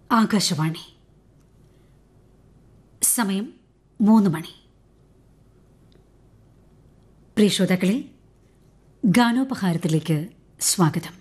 ആകാശവാണി. സമയം 3 മണി. പ്രിയ ശ്രോതാക്കളെ, ഗാനോപഹാരത്തിലേക്ക് സ്വാഗതം.